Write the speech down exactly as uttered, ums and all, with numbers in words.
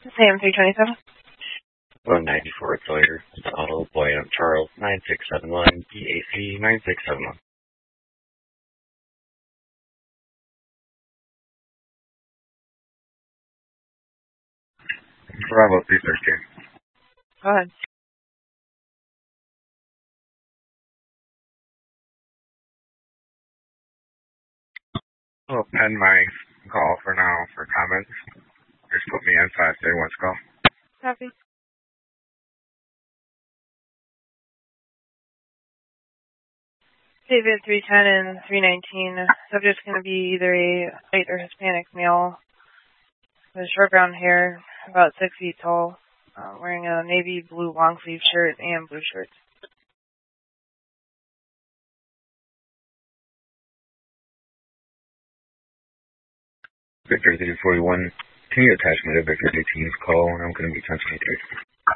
Sam three twenty-seven. one ninety-four Sawyer, Auto, Boyant, Charles, nine six seven one, E A C nine six seven one. Bravo three thirteen. Go ahead. I'll pen my call for now for comments. Just put me on five day once call. Copy. David three ten and three nineteen. Subject's going to be either a white or Hispanic male with short brown hair, about six feet tall, uh, wearing a navy blue long sleeve shirt and blue shorts. Victor zero four one, can you attach me to Victor eighteen's call? I'm going to be ten twenty-three.